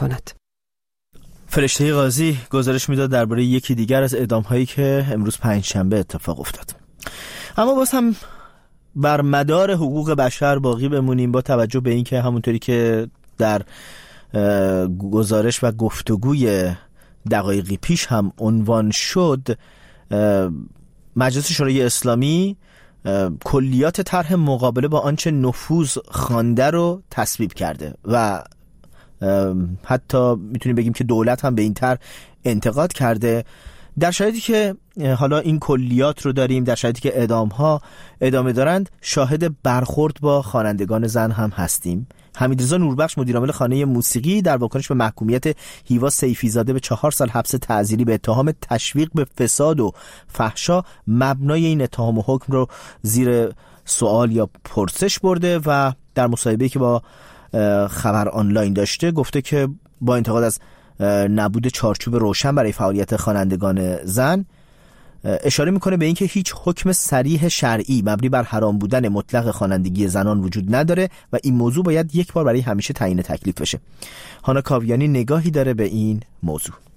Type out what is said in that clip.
کند. فرشته قاضی گزارش میداد درباره یکی دیگر از اعدام‌هایی که امروز پنجشنبه اتفاق افتاد. اما باز هم بر مدار حقوق بشر باقی بمونیم، با توجه به اینکه همونطوری که در گزارش و گفتگوی دقایقی پیش هم عنوان شد، مجلس شورای اسلامی کلیات طرح مقابله با آنچه نفوذ خوانده رو تصویب کرده و حتی میتونیم بگیم که دولت هم به این طرح انتقاد کرده. در شرایطی که حالا این کلیات رو داریم، در شرایطی که اعدام‌ها ادامه دارند، شاهد برخورد با خوانندگان زن هم هستیم. حمیدرضا نوربخش مدیرعامل خانه موسیقی در واکنش به محکومیت هیوا سیفی زاده به 4 سال حبس تعزیری به اتهام تشویق به فساد و فحشا مبنای این اتهام و حکم رو زیر سوال یا پرسش برده و در مصاحبه‌ای که با خبر آنلاین داشته گفته که با انتقاد از نبود چارچوب روشن برای فعالیت خوانندگان زن اشاره میکنه به اینکه هیچ حکم صریح شرعی مبنی بر حرام بودن مطلق خوانندگی زنان وجود نداره و این موضوع باید یک بار برای همیشه تعیین تکلیف بشه. هانا کاویانی نگاهی داره به این موضوع.